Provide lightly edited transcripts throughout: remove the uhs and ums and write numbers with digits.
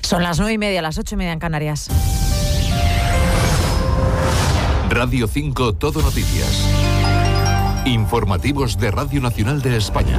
Son las 9:30, las 8:30 en Canarias. Radio 5 Todo Noticias. Informativos de Radio Nacional de España.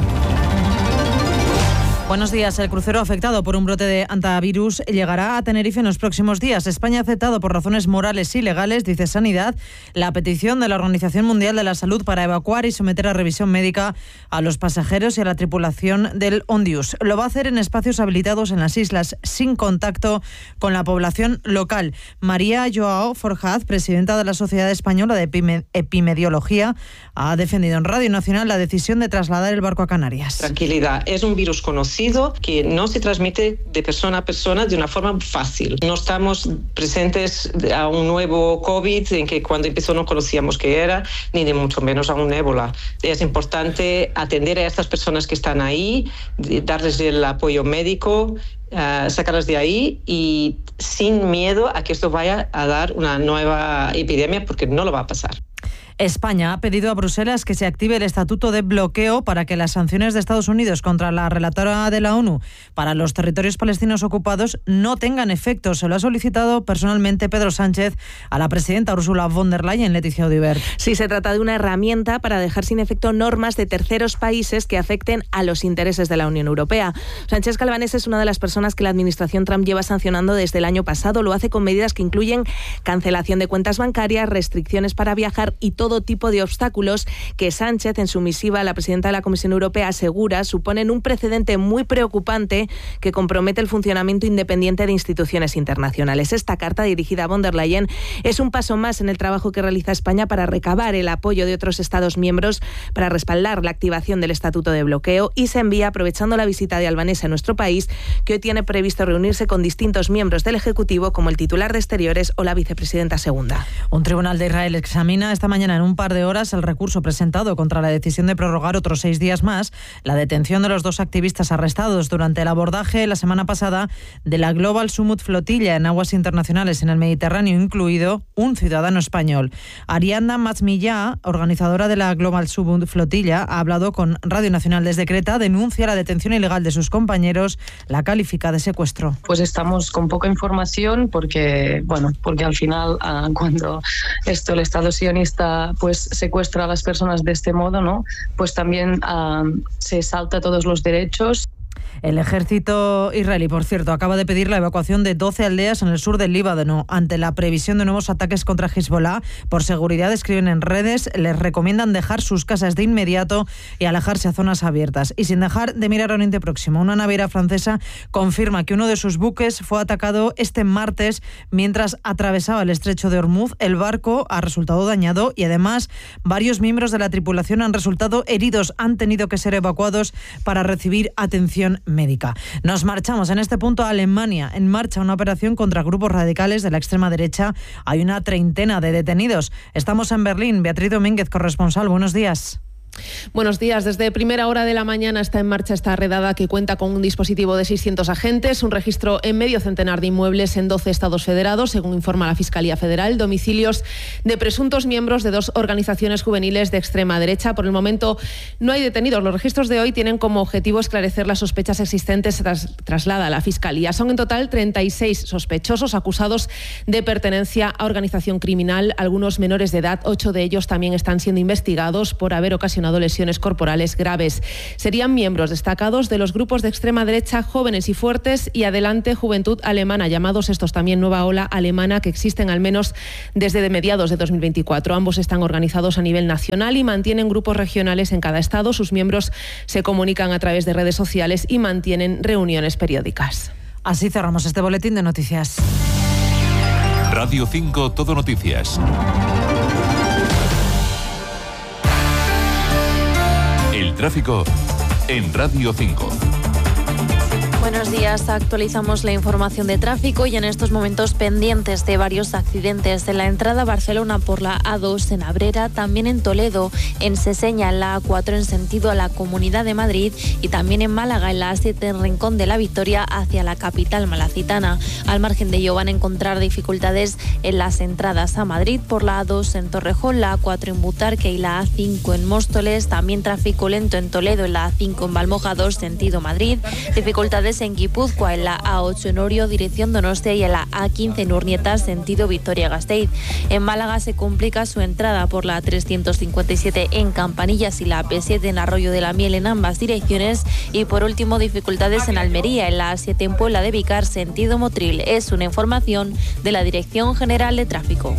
Buenos días. El crucero afectado por un brote de hantavirus llegará a Tenerife en los próximos días. España ha aceptado por razones morales y legales, dice Sanidad, la petición de la Organización Mundial de la Salud para evacuar y someter a revisión médica a los pasajeros y a la tripulación del Ondius. Lo va a hacer en espacios habilitados en las islas, sin contacto con la población local. María Joao Forjaz, presidenta de la Sociedad Española de Epidemiología, ha defendido en Radio Nacional la decisión de trasladar el barco a Canarias. Tranquilidad, es un virus conocido que no se transmite de persona a persona de una forma fácil. No estamos presentes a un nuevo COVID en que cuando empezó no conocíamos qué era, ni de mucho menos a un ébola. Es importante atender a estas personas que están ahí, darles el apoyo médico, sacarlas de ahí y sin miedo a que esto vaya a dar una nueva epidemia, porque no lo va a pasar. España ha pedido a Bruselas que se active el estatuto de bloqueo para que las sanciones de Estados Unidos contra la relatora de la ONU para los territorios palestinos ocupados no tengan efecto. Se lo ha solicitado personalmente Pedro Sánchez a la presidenta Ursula von der Leyen, Leticia Audibert. Sí, se trata de una herramienta para dejar sin efecto normas de terceros países que afecten a los intereses de la Unión Europea. Sánchez Calvanés es una de las personas que la administración Trump lleva sancionando desde el año pasado. Lo hace con medidas que incluyen cancelación de cuentas bancarias, restricciones para viajar y todo tipo de obstáculos que Sánchez, en su misiva a la presidenta de la Comisión Europea, asegura suponen un precedente muy preocupante que compromete el funcionamiento independiente de instituciones internacionales. Esta carta, dirigida a von der Leyen, es un paso más en el trabajo que realiza España para recabar el apoyo de otros Estados miembros para respaldar la activación del estatuto de bloqueo, y se envía aprovechando la visita de Albanese a nuestro país, que hoy tiene previsto reunirse con distintos miembros del Ejecutivo, como el titular de Exteriores o la vicepresidenta segunda. Un tribunal de Israel examina esta mañana en un par de horas el recurso presentado contra la decisión de prorrogar otros 6 días más la detención de los 2 activistas arrestados durante el abordaje la semana pasada de la Global Summit Flotilla en aguas internacionales en el Mediterráneo, incluido un ciudadano español. Ariadna Matsmilla, organizadora de la Global Summit Flotilla, ha hablado con Radio Nacional desde Creta, denuncia la detención ilegal de sus compañeros, la califica de secuestro. Pues estamos con poca información porque al final cuando el Estado sionista pues secuestra a las personas de este modo, ¿no? Pues también se salta todos los derechos. El ejército israelí, por cierto, acaba de pedir la evacuación de 12 aldeas en el sur del Líbano ante la previsión de nuevos ataques contra Hezbollah. Por seguridad, escriben en redes, les recomiendan dejar sus casas de inmediato y alejarse a zonas abiertas. Y sin dejar de mirar a Oriente Próximo, una naviera francesa confirma que uno de sus buques fue atacado este martes mientras atravesaba el estrecho de Hormuz. El barco ha resultado dañado y además varios miembros de la tripulación han resultado heridos. Han tenido que ser evacuados para recibir atención médica. Nos marchamos en este punto a Alemania. En marcha una operación contra grupos radicales de la extrema derecha. Hay una 30 de detenidos. Estamos en Berlín. Beatriz Domínguez, corresponsal. Buenos días. Buenos días. Desde primera hora de la mañana está en marcha esta redada que cuenta con un dispositivo de 600 agentes, un registro en medio centenar de inmuebles en 12 estados federados, según informa la Fiscalía Federal, domicilios de presuntos miembros de 2 organizaciones juveniles de extrema derecha. Por el momento no hay detenidos. Los registros de hoy tienen como objetivo esclarecer las sospechas existentes, traslada la Fiscalía. Son en total 36 sospechosos acusados de pertenencia a organización criminal, algunos menores de edad. 8 de ellos también están siendo investigados por haber ocasionado lesiones corporales graves. Serían miembros destacados de los grupos de extrema derecha Jóvenes y Fuertes y Adelante Juventud Alemana, llamados estos también Nueva Ola Alemana, que existen al menos desde mediados de 2024. Ambos están organizados a nivel nacional y mantienen grupos regionales en cada estado. Sus miembros se comunican a través de redes sociales y mantienen reuniones periódicas. Así cerramos este boletín de noticias. Radio 5 Todo Noticias. El tráfico en Radio 5. Buenos días, actualizamos la información de tráfico y en estos momentos pendientes de varios accidentes de la entrada a Barcelona por la A2 en Abrera, también en Toledo, en Seseña, en la A4 en sentido a la Comunidad de Madrid y también en Málaga, en la A7 en Rincón de la Victoria hacia la capital malacitana. Al margen de ello van a encontrar dificultades en las entradas a Madrid por la A2 en Torrejón, la A4 en Butarque y la A5 en Móstoles, también tráfico lento en Toledo, en la A5 en Valmoja 2 sentido Madrid, dificultades accidentes en Guipúzcoa, en la A8 en Orio, dirección Donostia, y en la A15 en Urnieta, sentido Vitoria-Gasteiz. En Málaga se complica su entrada por la 357 en Campanillas y la P7 en Arroyo de la Miel en ambas direcciones. Y por último, dificultades en Almería, en la A7 en Puebla de Vicar, sentido Motril. Es una información de la Dirección General de Tráfico.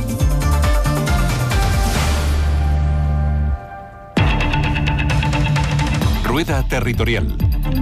Rueda Territorial.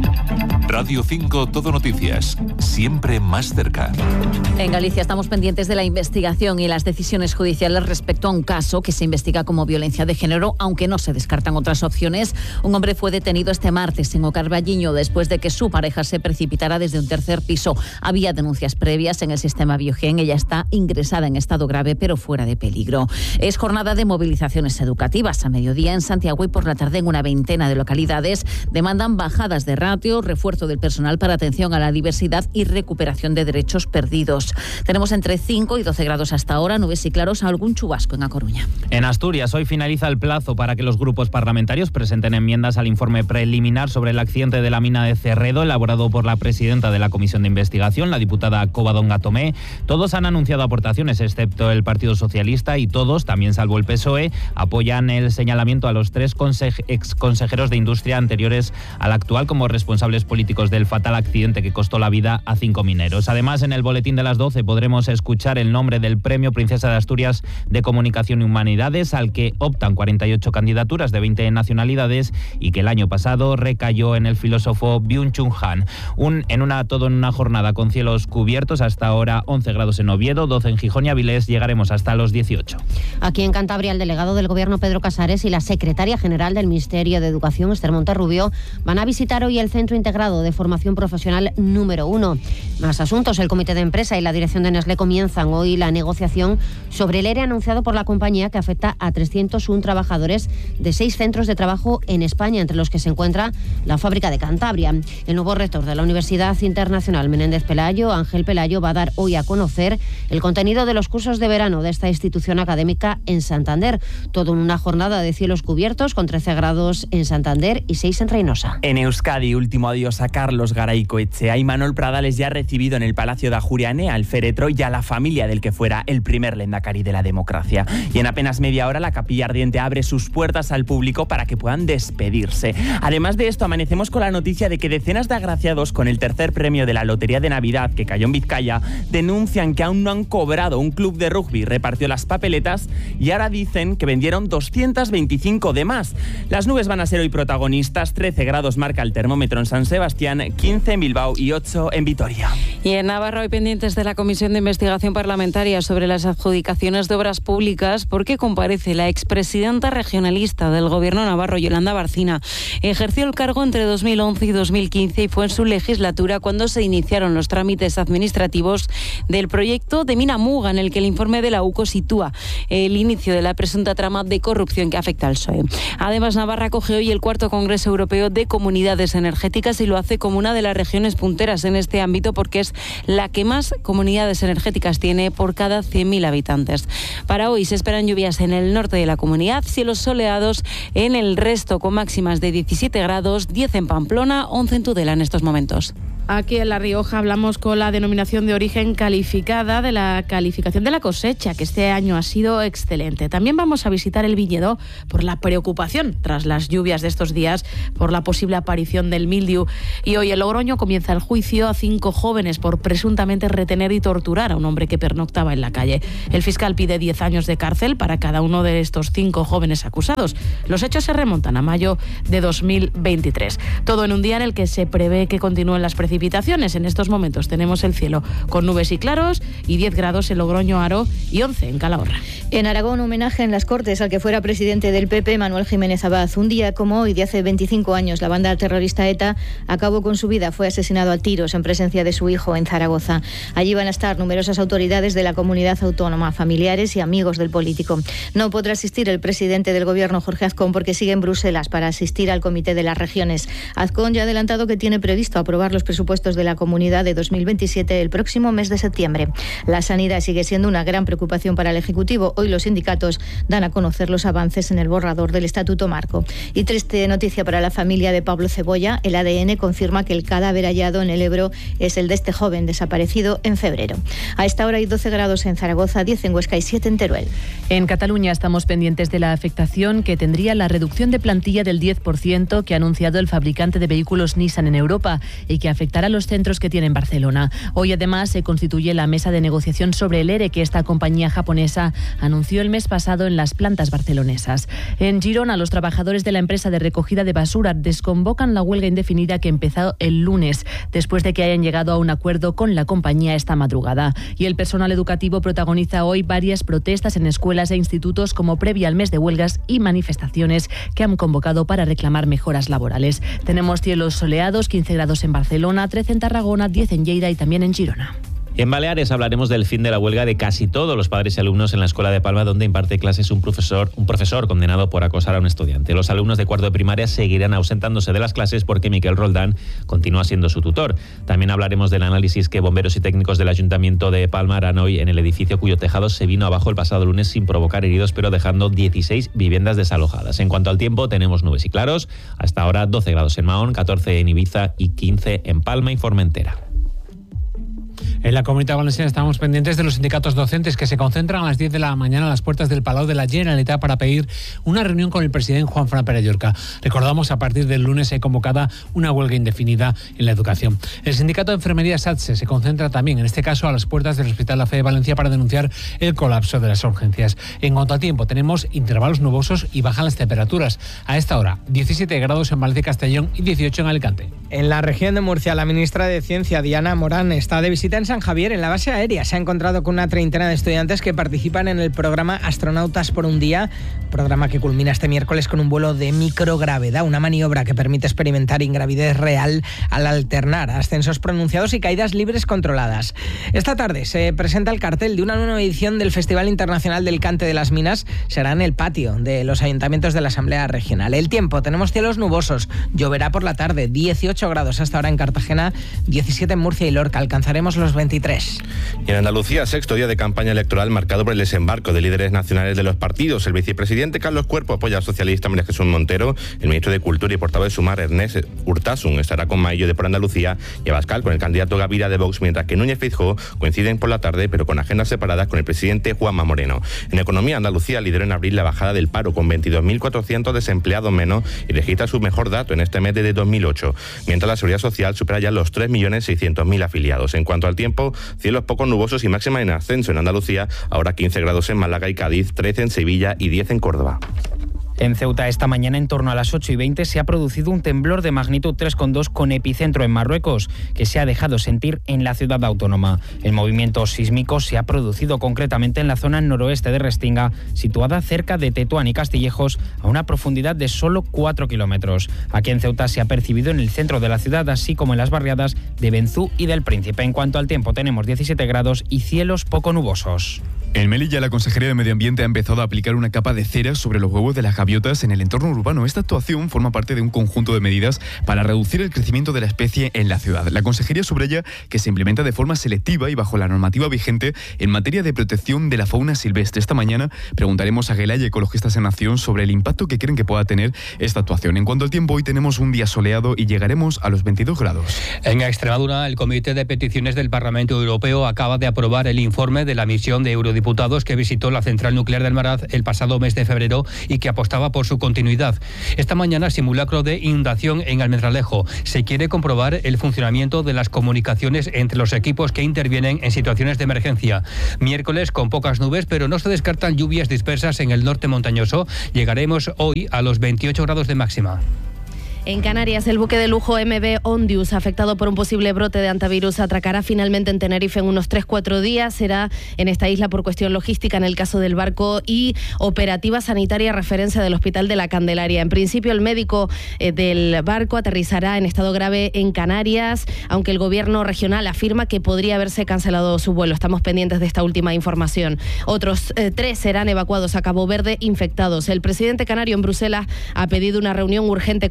Radio 5 Todo Noticias, siempre más cerca. En Galicia estamos pendientes de la investigación y las decisiones judiciales respecto a un caso que se investiga como violencia de género, aunque no se descartan otras opciones. Un hombre fue detenido este martes en Ocarballiño después de que su pareja se precipitara desde un tercer piso. Había denuncias previas en el sistema Biogen. Ella está ingresada en estado grave, pero fuera de peligro. Es jornada de movilizaciones educativas. A mediodía en Santiago y por la tarde en una veintena de localidades demandan bajadas de ratio, refuerzo del personal para atención a la diversidad y recuperación de derechos perdidos. Tenemos entre 5 y 12 grados hasta ahora, nubes y claros, algún chubasco en A Coruña. En Asturias, hoy finaliza el plazo para que los grupos parlamentarios presenten enmiendas al informe preliminar sobre el accidente de la mina de Cerredo, elaborado por la presidenta de la Comisión de Investigación, la diputada Covadonga Tomé. Todos han anunciado aportaciones, excepto el Partido Socialista, y todos, también salvo el PSOE, apoyan el señalamiento a los 3 exconsejeros de Industria anteriores al actual como responsables políticos del fatal accidente que costó la vida a 5 mineros. Además, en el boletín de las 12 podremos escuchar el nombre del Premio Princesa de Asturias de Comunicación y Humanidades, al que optan 48 candidaturas de 20 nacionalidades y que el año pasado recayó en el filósofo Byung-Chul Han. En una jornada con cielos cubiertos, hasta ahora 11 grados en Oviedo, 12 en Gijón y Avilés, llegaremos hasta los 18. Aquí en Cantabria, el delegado del Gobierno Pedro Casares y la secretaria general del Ministerio de Educación, Esther Monterrubio, van a visitar hoy el Centro Integrado de Formación Profesional número 1. Más asuntos. El Comité de Empresa y la dirección de Nestlé comienzan hoy la negociación sobre el ERE anunciado por la compañía, que afecta a 301 trabajadores de 6 centros de trabajo en España, entre los que se encuentra la fábrica de Cantabria. El nuevo rector de la Universidad Internacional Menéndez Pelayo, Ángel Pelayo, va a dar hoy a conocer el contenido de los cursos de verano de esta institución académica en Santander. Todo en una jornada de cielos cubiertos, con 13 grados en Santander y 6 en Reynosa. En Euskadi, último adiós a Carlos Garaicoetxea, y Manuel Pradales ya ha recibido en el Palacio de Ajuriane al féretro y a la familia del que fuera el primer lehendakari de la democracia. Y en apenas media hora la Capilla Ardiente abre sus puertas al público para que puedan despedirse. Además de esto, amanecemos con la noticia de que decenas de agraciados con el tercer premio de la Lotería de Navidad, que cayó en Vizcaya, denuncian que aún no han cobrado. Un club de rugby repartió las papeletas y ahora dicen que vendieron 225 de más. Las nubes van a ser hoy protagonistas. 13 grados marca el termómetro en San Sebastián, 15 en Bilbao y 8 en Vitoria. Y en Navarra, hoy pendientes de la Comisión de Investigación Parlamentaria sobre las adjudicaciones de obras públicas, porque comparece la expresidenta regionalista del Gobierno navarro, Yolanda Barcina. Ejerció el cargo entre 2011 y 2015 y fue en su legislatura cuando se iniciaron los trámites administrativos del proyecto de Mina Muga, en el que el informe de la UCO sitúa el inicio de la presunta trama de corrupción que afecta al PSOE. Además, Navarra acoge hoy el 4º Congreso Europeo de Comunidades Energéticas y lo hace como una de las regiones punteras en este ámbito, porque es la que más comunidades energéticas tiene por cada 100.000 habitantes. Para hoy se esperan lluvias en el norte de la comunidad, cielos soleados en el resto, con máximas de 17 grados, 10 en Pamplona, 11 en Tudela en estos momentos. Aquí en La Rioja hablamos con la denominación de origen calificada de la calificación de la cosecha, que este año ha sido excelente. También vamos a visitar el viñedo por la preocupación tras las lluvias de estos días por la posible aparición del mildiu. Y hoy en Logroño comienza el juicio a 5 jóvenes por presuntamente retener y torturar a un hombre que pernoctaba en la calle. El fiscal pide 10 años de cárcel para cada uno de estos 5 jóvenes acusados. Los hechos se remontan a mayo de 2023. Todo en un día en el que se prevé que continúen las precipitaciones. En estos momentos tenemos el cielo con nubes y claros y 10 grados en Logroño, Haro y 11 en Calahorra. En Aragón, homenaje en las Cortes al que fuera presidente del PP, Manuel Jiménez Abad. Un día como hoy, de hace 25 años, la banda terrorista ETA acabó con su vida. Fue asesinado a tiros en presencia de su hijo en Zaragoza. Allí van a estar numerosas autoridades de la comunidad autónoma, familiares y amigos del político. No podrá asistir el presidente del Gobierno, Jorge Azcón, porque sigue en Bruselas para asistir al Comité de las Regiones. Azcón ya ha adelantado que tiene previsto aprobar los presupuestos presupuestos de la comunidad de 2027 el próximo mes de septiembre. La sanidad sigue siendo una gran preocupación para el Ejecutivo. Hoy los sindicatos dan a conocer los avances en el borrador del Estatuto Marco. Y triste noticia para la familia de Pablo Cebolla. El ADN confirma que el cadáver hallado en el Ebro es el de este joven desaparecido en febrero. A esta hora hay 12 grados en Zaragoza, 10 en Huesca y 7 en Teruel. En Cataluña estamos pendientes de la afectación que tendría la reducción de plantilla del 10% que ha anunciado el fabricante de vehículos Nissan en Europa y que afectará a los centros que tiene en Barcelona. Hoy además se constituye la mesa de negociación sobre el ERE que esta compañía japonesa anunció el mes pasado en las plantas barcelonesas. En Girona, los trabajadores de la empresa de recogida de basura desconvocan la huelga indefinida que empezó el lunes, después de que hayan llegado a un acuerdo con la compañía esta madrugada. Y el personal educativo protagoniza hoy varias protestas en escuelas e institutos como previa al mes de huelgas y manifestaciones que han convocado para reclamar mejoras laborales. Tenemos cielos soleados, 15 grados en Barcelona, 13 en Tarragona, 10 en Lleida y también en Girona. En Baleares hablaremos del fin de la huelga de casi todos los padres y alumnos en la Escuela de Palma, donde imparte clases un profesor condenado por acosar a un estudiante. Los alumnos de cuarto de primaria seguirán ausentándose de las clases porque Miquel Roldán continúa siendo su tutor. También hablaremos del análisis que bomberos y técnicos del Ayuntamiento de Palma harán hoy en el edificio cuyo tejado se vino abajo el pasado lunes sin provocar heridos, pero dejando 16 viviendas desalojadas. En cuanto al tiempo, tenemos nubes y claros. Hasta ahora 12 grados en Mahón, 14 en Ibiza y 15 en Palma y Formentera. En la Comunitat Valenciana estamos pendientes de los sindicatos docentes que se concentran a las 10 de la mañana a las puertas del Palau de la Generalitat para pedir una reunión con el presidente Juan Fran Pérez Llorca. Recordamos, a partir del lunes hay convocada una huelga indefinida en la educación. El sindicato de enfermería SATSE se concentra también, en este caso, a las puertas del Hospital La Fe de Valencia para denunciar el colapso de las urgencias. En cuanto a tiempo, tenemos intervalos nubosos y bajan las temperaturas. A esta hora, 17 grados en Valencia y Castellón y 18 en Alicante. En la región de Murcia, la ministra de Ciencia, Diana Morán, está de visita en San Javier, en la base aérea. Se ha encontrado con una treintena de estudiantes que participan en el programa Astronautas por un Día, programa que culmina este miércoles con un vuelo de microgravedad, una maniobra que permite experimentar ingravidez real al alternar ascensos pronunciados y caídas libres controladas. Esta tarde se presenta el cartel de una nueva edición del Festival Internacional del Cante de las Minas. Será en el patio de los ayuntamientos de la Asamblea Regional. El tiempo, tenemos cielos nubosos, lloverá por la tarde, 18 grados hasta ahora en Cartagena, 17 en Murcia y Lorca, alcanzaremos los 23. Y en Andalucía, sexto día de campaña electoral marcado por el desembarco de líderes nacionales de los partidos. El vicepresidente Carlos Cuerpo apoya al socialista María Jesús Montero. El ministro de Cultura y portavoz de Sumar, Ernest Urtasun, estará con Maillo de Por Andalucía y Abascal con el candidato Gavira de Vox, mientras que Núñez Feijóo coinciden por la tarde, pero con agendas separadas con el presidente Juanma Moreno. En economía, Andalucía lideró en abril la bajada del paro con 22.400 desempleados menos y registra su mejor dato en este mes desde 2008, mientras la Seguridad Social supera ya los 3.600.000 afiliados. En cuanto al tiempo, cielos poco nubosos y máxima en ascenso en Andalucía, ahora 15 grados en Málaga y Cádiz, 13 en Sevilla y 10 en Córdoba. En Ceuta, esta mañana, en torno a las 8:20, se ha producido un temblor de magnitud 3,2 con epicentro en Marruecos, que se ha dejado sentir en la ciudad autónoma. El movimiento sísmico se ha producido concretamente en la zona noroeste de Restinga, situada cerca de Tetuán y Castillejos, a una profundidad de solo 4 kilómetros. Aquí en Ceuta se ha percibido en el centro de la ciudad, así como en las barriadas de Benzú y del Príncipe. En cuanto al tiempo, tenemos 17 grados y cielos poco nubosos. En Melilla, la Consejería de Medio Ambiente ha empezado a aplicar una capa de cera sobre los huevos de las gaviotas en el entorno urbano. Esta actuación forma parte de un conjunto de medidas para reducir el crecimiento de la especie en la ciudad. La Consejería subraya que se implementa de forma selectiva y bajo la normativa vigente en materia de protección de la fauna silvestre. Esta mañana preguntaremos a Gelaya, ecologistas en acción, sobre el impacto que creen que pueda tener esta actuación. En cuanto al tiempo, hoy tenemos un día soleado y llegaremos a los 22 grados. En Extremadura, el Comité de Peticiones del Parlamento Europeo acaba de aprobar el informe de la misión de eurodiputados que visitó la central nuclear del Maraz el pasado mes de febrero y que apostaba por su continuidad. Esta mañana, simulacro de inundación en Almendralejo. Se quiere comprobar el funcionamiento de las comunicaciones entre los equipos que intervienen en situaciones de emergencia. Miércoles con pocas nubes, pero no se descartan lluvias dispersas en el norte montañoso. Llegaremos hoy a los 28 grados de máxima. En Canarias, el buque de lujo MV Ondius, afectado por un posible brote de antivirus, atracará finalmente en Tenerife en unos 3-4 días. Será en esta isla por cuestión logística en el caso del barco y operativa sanitaria referencia del Hospital de la Candelaria. En principio, el médico del barco aterrizará en estado grave en Canarias, aunque el gobierno regional afirma que podría haberse cancelado su vuelo. Estamos pendientes de esta última información. Otros 3 serán evacuados a Cabo Verde infectados. El presidente canario en Bruselas ha pedido una reunión urgente con Pedro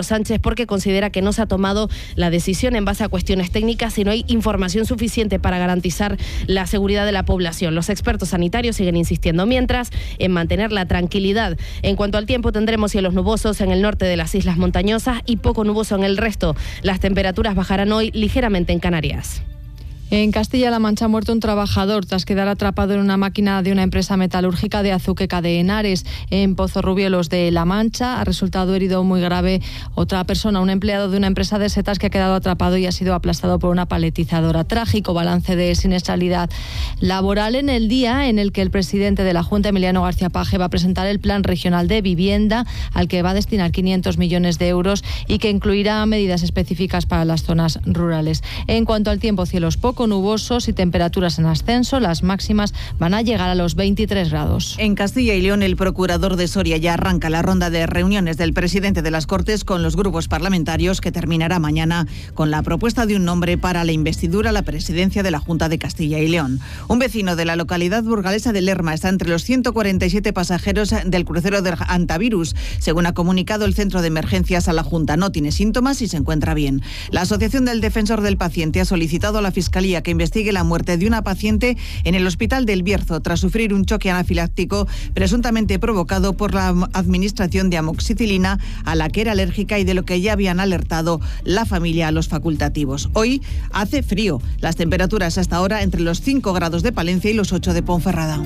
Sánchez porque considera que no se ha tomado la decisión en base a cuestiones técnicas y no hay información suficiente para garantizar la seguridad de la población. Los expertos sanitarios siguen insistiendo mientras en mantener la tranquilidad. En cuanto al tiempo, tendremos cielos nubosos en el norte de las islas montañosas y poco nuboso en el resto. Las temperaturas bajarán hoy ligeramente en Canarias. En Castilla-La Mancha ha muerto un trabajador tras quedar atrapado en una máquina de una empresa metalúrgica de Azuqueca de Henares. En Pozorrubielos de La Mancha ha resultado herido muy grave otra persona, un empleado de una empresa de setas que ha quedado atrapado y ha sido aplastado por una paletizadora. Trágico balance de siniestralidad laboral en el día en el que el presidente de la Junta, Emiliano García Paje, va a presentar el Plan Regional de Vivienda, al que va a destinar 500 millones de euros y que incluirá medidas específicas para las zonas rurales. En cuanto al tiempo, cielos poco nubosos y temperaturas en ascenso. Las máximas van a llegar a los 23 grados. En Castilla y León, el procurador de Soria ya arranca la ronda de reuniones del presidente de las Cortes con los grupos parlamentarios, que terminará mañana con la propuesta de un nombre para la investidura a la presidencia de la Junta de Castilla y León. Un vecino de la localidad burgalesa de Lerma está entre los 147 pasajeros del crucero del Antavirus. Según ha comunicado el centro de emergencias a la Junta, no tiene síntomas y se encuentra bien. La Asociación del Defensor del Paciente ha solicitado a la Fiscalía que investigue la muerte de una paciente en el Hospital del Bierzo tras sufrir un choque anafiláctico presuntamente provocado por la administración de amoxicilina a la que era alérgica y de lo que ya habían alertado la familia a los facultativos. Hoy hace frío. Las temperaturas hasta ahora entre los 5 grados de Palencia y los 8 de Ponferrada.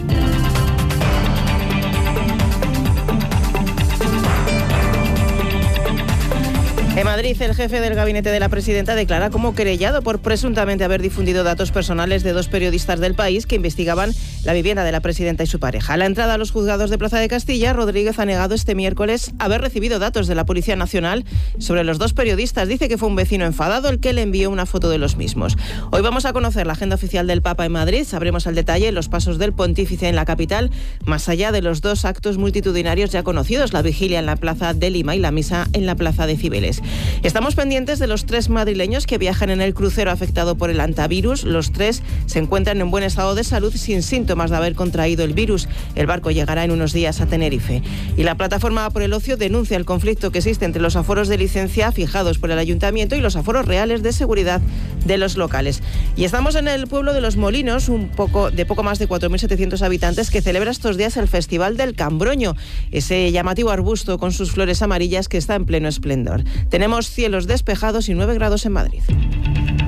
En Madrid, el jefe del gabinete de la presidenta declara como querellado por presuntamente haber difundido datos personales de 2 periodistas del País que investigaban la vivienda de la presidenta y su pareja. A la entrada a los juzgados de Plaza de Castilla, Rodríguez ha negado este miércoles haber recibido datos de la Policía Nacional sobre los 2 periodistas. Dice que fue un vecino enfadado el que le envió una foto de los mismos. Hoy vamos a conocer la agenda oficial del Papa en Madrid. Sabremos al detalle los pasos del pontífice en la capital, más allá de los 2 actos multitudinarios ya conocidos, la vigilia en la Plaza de Lima y la misa en la Plaza de Cibeles. Estamos pendientes de los 3 madrileños que viajan en el crucero afectado por el Antavirus. Los 3 se encuentran en buen estado de salud sin síntomas de haber contraído el virus. El barco llegará en unos días a Tenerife. Y la plataforma por el ocio denuncia el conflicto que existe entre los aforos de licencia fijados por el ayuntamiento y los aforos reales de seguridad de los locales. Y estamos en el pueblo de Los Molinos, de poco más de 4.700 habitantes, que celebra estos días el Festival del Cambroño, ese llamativo arbusto con sus flores amarillas que está en pleno esplendor. Tenemos cielos despejados y 9 grados en Madrid.